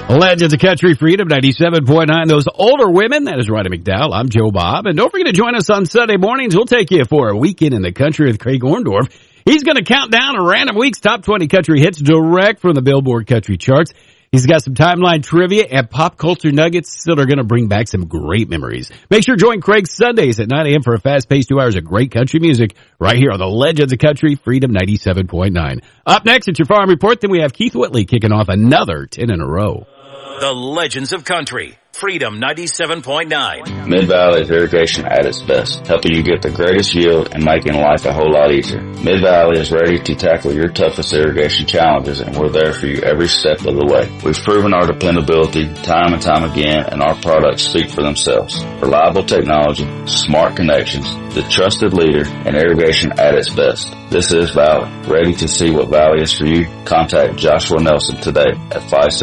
Legends of Country Freedom 97.9. Those older women, that is Roddy McDowell. I'm Joe Bob. And don't forget to join us on Sunday mornings. We'll take you for a weekend in the country with Craig Orndorff. He's going to count down a random week's top 20 country hits direct from the Billboard country charts. He's got some timeline trivia and pop culture nuggets that are going to bring back some great memories. Make sure to join Craig Sundays at 9 a.m. for a fast-paced 2 hours of great country music right here on the Legends of Country Freedom 97.9. Up next, it's your Farm Report. Then we have Keith Whitley kicking off another 10 in a row. The Legends of Country, Freedom 97.9. Mid-Valley's irrigation at its best, helping you get the greatest yield and making life a whole lot easier. Mid-Valley is ready to tackle your toughest irrigation challenges, and we're there for you every step of the way. We've proven our dependability time and time again, and our products speak for themselves. Reliable technology, smart connections, the trusted leader, and irrigation at its best. This is Valley. Ready to see what Valley is for you? Contact Joshua Nelson today at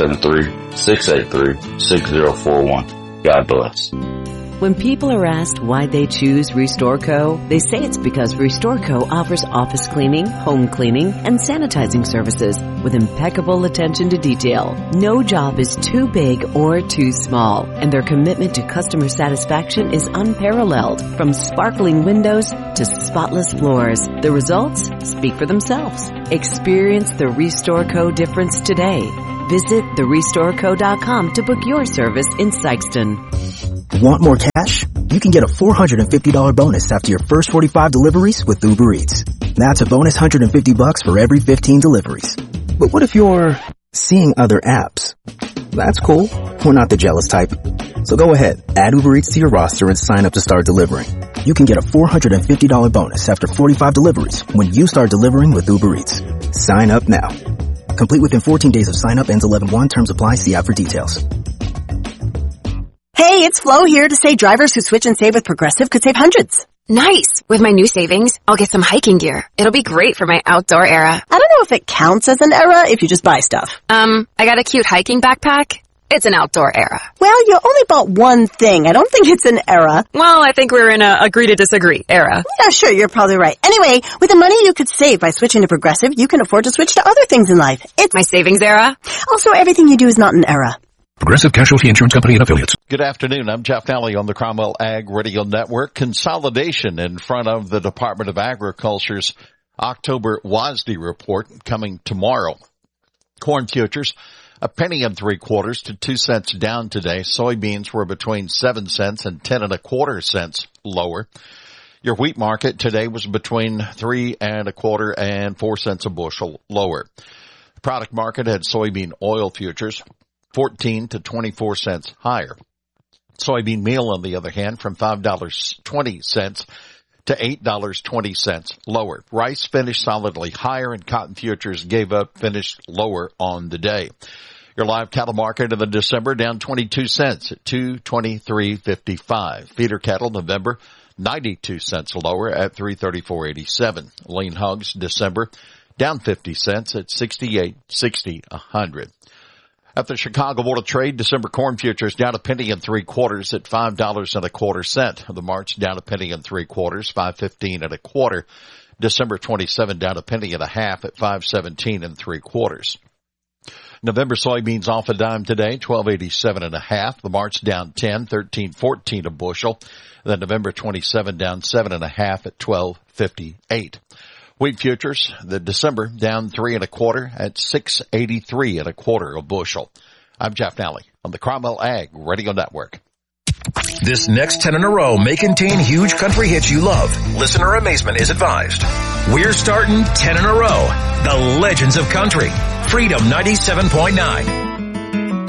573-683-6041. God bless. When people are asked why they choose Restore Co., they say it's because Restore Co. offers office cleaning, home cleaning, and sanitizing services with impeccable attention to detail. No job is too big or too small, and their commitment to customer satisfaction is unparalleled. From sparkling windows to spotless floors, the results speak for themselves. Experience the Restore Co. difference today. Visit therestoreco.com to book your service in Sykeston. Want more cash? You can get a $450 bonus after your first 45 deliveries with Uber Eats. That's a bonus $150 for every 15 deliveries. But what if you're seeing other apps? That's cool. We're not the jealous type. So go ahead, add Uber Eats to your roster and sign up to start delivering. You can get a $450 bonus after 45 deliveries when you start delivering with Uber Eats. Sign up now. Complete within 14 days of sign up. Ends 11/1. Terms apply. See app for details. Hey, it's Flo here to say drivers who switch and save with Progressive could save hundreds. Nice! With my new savings, I'll get some hiking gear. It'll be great for my outdoor era. I don't know if it counts as an era if you just buy stuff. I got a cute hiking backpack. It's an outdoor era. Well, you only bought one thing. I don't think it's an era. Well, I think we're in a agree to disagree era. Yeah, sure, you're probably right. Anyway, with the money you could save by switching to Progressive, you can afford to switch to other things in life. It's my savings era. Also, everything you do is not an era. Progressive Casualty Insurance Company and Affiliates. Good afternoon. I'm Jeff Nally on the Cromwell Ag Radio Network. Consolidation in front of the Department of Agriculture's October WASDE report coming tomorrow. Corn futures, $0.0175 to 2 cents down today. Soybeans were between 7 cents and 10.25 cents lower. Your wheat market today was between 3.25 and 4 cents a bushel lower. The product market had soybean oil futures 14 to 24 cents higher. Soybean meal, on the other hand, from $5.20 to $8.20 lower. Rice finished solidly higher, and cotton futures finished lower on the day. Your live cattle market in the December down 22 cents at $223.55. Feeder cattle November 92 cents lower at $334.87. Lean hogs December down 50 cents at $68.60 a hundred. At the Chicago Board of Trade, December corn futures down $0.03 at $5.25. The March down $0.03, $5.1525. December 27 down $0.015 at $5.1775. November soybeans off a dime today, $12.87.5. The March down 10, $13.14 a bushel. Then November 27 down 7.5 at $12.58. Wheat futures, the December down 3.25 at $6.8325 a bushel. I'm Jeff Nally on the Cromwell Ag Radio Network. This next 10 in a row may contain huge country hits you love. Listener amazement is advised. We're starting 10 in a row. The Legends of Country. Freedom 97.9.